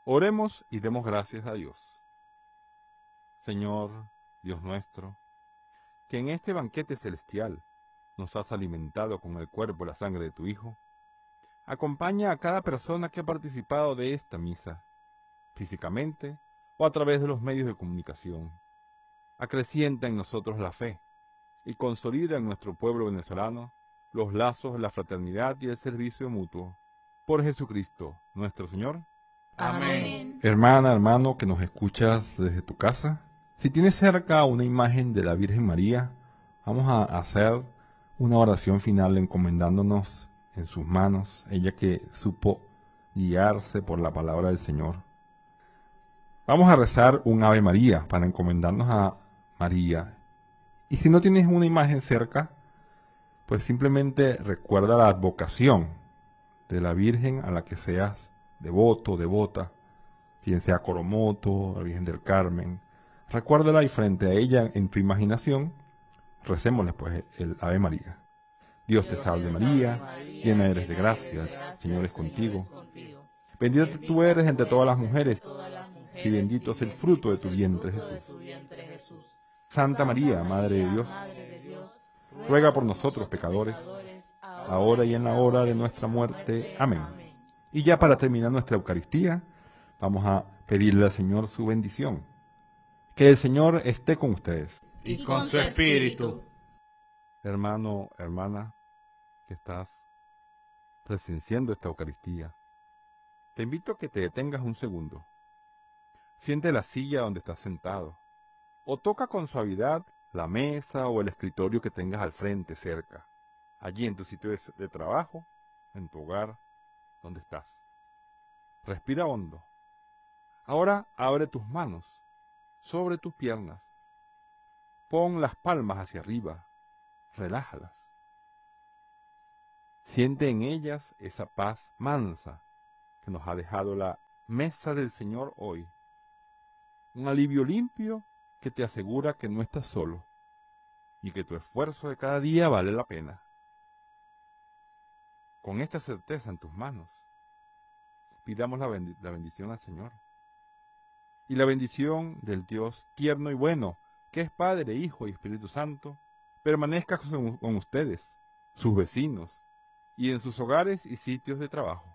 Oremos y demos gracias a Dios. Señor, Dios nuestro, que en este banquete celestial nos has alimentado con el cuerpo y la sangre de tu Hijo, acompaña a cada persona que ha participado de esta misa, físicamente o a través de los medios de comunicación. Acrecienta en nosotros la fe y consolida en nuestro pueblo venezolano los lazos de la fraternidad y el servicio mutuo. Por Jesucristo, nuestro Señor. Amén. Hermana, hermano, que nos escuchas desde tu casa, si tienes cerca una imagen de la Virgen María, vamos a hacer una oración final encomendándonos en sus manos, ella que supo guiarse por la palabra del Señor. Vamos a rezar un Ave María para encomendarnos a María. Y si no tienes una imagen cerca, pues simplemente recuerda la advocación de la Virgen a la que seas devoto, devota, quien sea Coromoto, la Virgen del Carmen. Recuérdala y frente a ella en tu imaginación, recémosle pues el Ave María. Dios te salve María, llena eres de gracia, el Señor es contigo. Bendita tú eres entre todas las mujeres, y bendito es el fruto de tu vientre Jesús. Santa María, Madre de Dios, ruega por nosotros pecadores, ahora y en la hora de nuestra muerte. Amén. Y ya para terminar nuestra Eucaristía, vamos a pedirle al Señor su bendición. Que el Señor esté con ustedes. Y con su espíritu. Hermano, hermana, que estás presenciando esta Eucaristía, te invito a que te detengas un segundo. Siente la silla donde estás sentado, o toca con suavidad la mesa o el escritorio que tengas al frente, cerca, allí en tu sitio de trabajo, en tu hogar, donde estás. Respira hondo. Ahora abre tus manos sobre tus piernas. Pon las palmas hacia arriba. Relájalas. Siente en ellas esa paz mansa que nos ha dejado la mesa del Señor hoy. Un alivio limpio que te asegura que no estás solo y que tu esfuerzo de cada día vale la pena. Con esta certeza en tus manos, pidamos la bendición al Señor. Y la bendición del Dios tierno y bueno, que es Padre, Hijo y Espíritu Santo, permanezca con ustedes, sus vecinos, y en sus hogares y sitios de trabajo.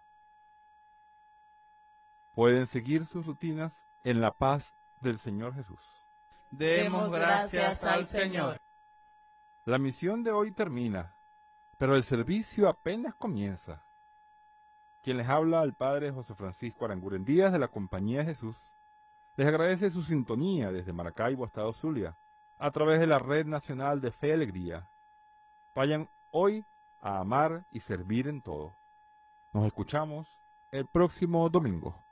Pueden seguir sus rutinas en la paz del Señor Jesús. Demos gracias al Señor. La misión de hoy termina, pero el servicio apenas comienza. Quien les habla, al Padre José Francisco Aranguren Díaz de la Compañía de Jesús, les agradece su sintonía desde Maracaibo hasta Zulia, a través de la Red Nacional de Fe y Alegría. Vayan hoy a amar y servir en todo. Nos escuchamos el próximo domingo.